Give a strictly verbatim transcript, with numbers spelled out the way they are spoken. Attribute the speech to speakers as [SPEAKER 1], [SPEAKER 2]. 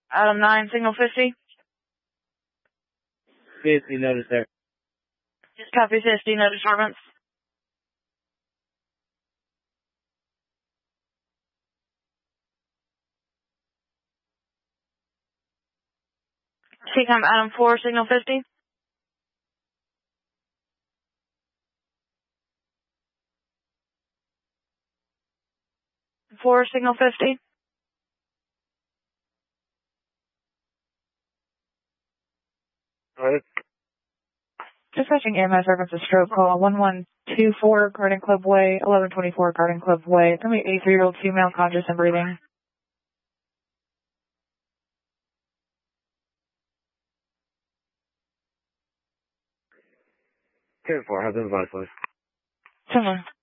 [SPEAKER 1] Adam nine, signal fifty.
[SPEAKER 2] fifty, notice there.
[SPEAKER 1] Just copy fifty, no disturbance. T-com Adam four, signal fifty. four, signal fifty.
[SPEAKER 2] Alright.
[SPEAKER 1] Dispatching A M S reference a stroke call one one two four Garden Club Way, eleven twenty-four Garden Club Way. It's going to be eighty-three-year-old female, conscious and breathing.
[SPEAKER 2] ten four, have them advised, please.
[SPEAKER 1] ten one.